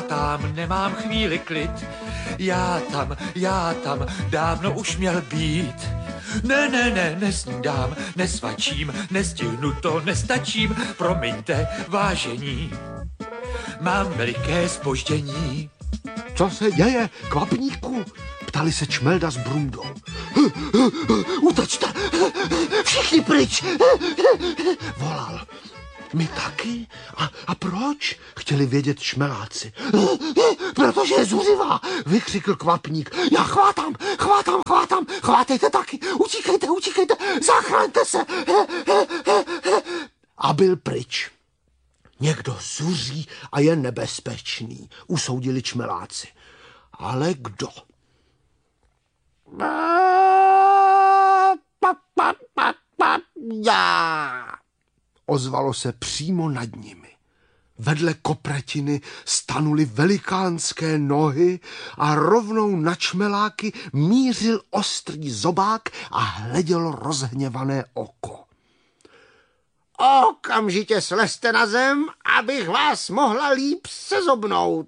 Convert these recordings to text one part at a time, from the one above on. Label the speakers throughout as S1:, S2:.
S1: tam nemám chvíli klid. Já tam, dávno už měl být. Ne, nesnídám, nesvačím, nestihnu to, nestačím, promiňte, vážení, mám veliké zpoždění.
S2: Co se děje, kvapníku? Ptali se Čmelda s Brundou. Utečte, všichni pryč, volal. My taky? A proč? Chtěli vědět čmeláci. Protože je zuřivá, vykřikl kvapník. Já chvátám, chvátejte taky, utíkejte, zachraňte se. A byl pryč. Někdo zuří a je nebezpečný, usoudili čmeláci. Ale kdo? Já! Ozvalo se přímo nad nimi. Vedle kopretiny stanuly velikánské nohy a rovnou na čmeláky mířil ostrý zobák a hledělo rozhněvané oko. Okamžitě slezte na zem, abych vás mohla líp sezobnout,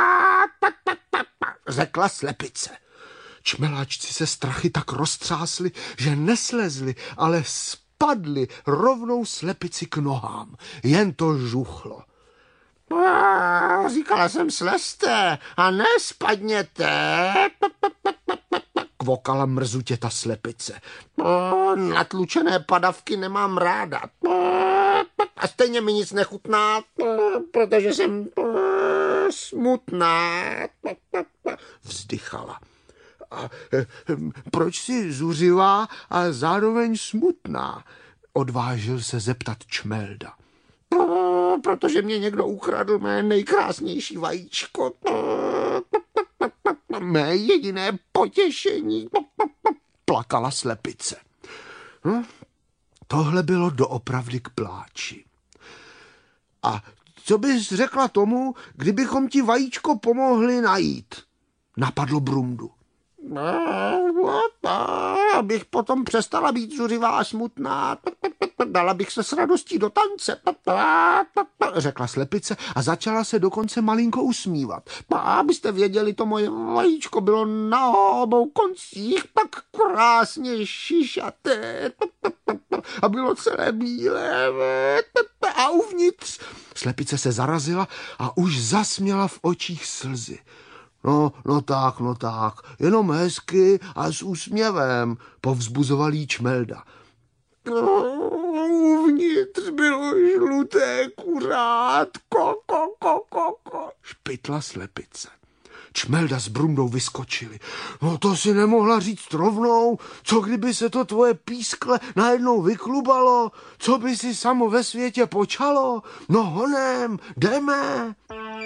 S2: řekla slepice. Čmeláčci se strachy tak roztřásli, že neslezli, ale spadli rovnou slepici k nohám. Jen to žuchlo. Říkala jsem, slezte a nespadněte, kvokala mrzutě ta slepice. Natlučené padavky nemám ráda. A stejně mi nic nechutná, protože jsem smutná, vzdychala. A proč jsi zuřivá a zároveň smutná? Odvážil se zeptat Čmelda. Protože mě někdo ukradl mé nejkrásnější vajíčko. Mé jediné potěšení, plakala slepice. Tohle bylo doopravdy k pláči. A co bys řekla tomu, kdybychom ti vajíčko pomohli najít? Napadlo Brundu. Abych potom přestala být zuřivá a smutná. Dala bych se s radostí do tance, řekla slepice a začala se dokonce malinko usmívat. Abyste věděli, to moje vajíčko bylo na obou koncích tak krásně šišaté a bylo celé bílé a uvnitř. Slepice se zarazila a už zasměla v očích slzy. No tak, jenom hezky a s úsměvem, povzbuzoval jí Čmelda. Uvnitř bylo žluté kuřátko, špitla slepice. Čmelda s Brundou vyskočili. No to si nemohla říct rovnou, co kdyby se to tvoje pískle najednou vyklubalo, co by si samo ve světě počalo? No honem, jdeme.